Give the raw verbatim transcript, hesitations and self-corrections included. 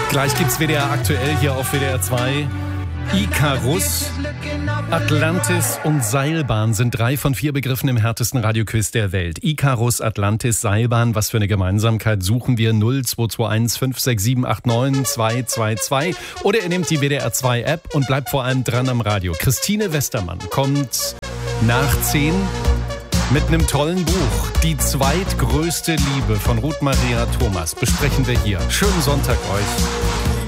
Gleich gibt's W D R aktuell hier auf W D R zwei. Icarus, Atlantis und Seilbahn sind drei von vier Begriffen im härtesten Radioquiz der Welt. Icarus, Atlantis, Seilbahn, was für eine Gemeinsamkeit suchen wir? null zwei zwei eins fünf sechs sieben acht neun zwei zwei zwei. Oder ihr nehmt die W D R zwei App und bleibt vor allem dran am Radio. Christine Westermann kommt nach zehn mit einem tollen Buch. Die zweitgrößte Liebe von Ruth Maria Thomas besprechen wir hier. Schönen Sonntag euch.